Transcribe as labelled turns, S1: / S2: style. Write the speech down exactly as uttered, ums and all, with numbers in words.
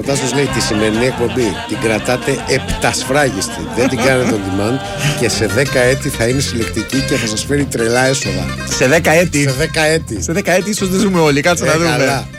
S1: Τάσος λέει τη σημερινή εκπομπή την κρατάτε επτασφράγιστη. Δεν την κάνετε on demand και σε δέκα έτη θα είναι συλλεκτική και θα σας φέρει τρελά έσοδα.
S2: Σε δέκα έτη.
S1: Σε δέκα έτη.
S2: Σε δέκα έτη ίσως δεν ζούμε όλοι. Κάτσε
S1: ε,
S2: να δούμε.
S1: Καλά.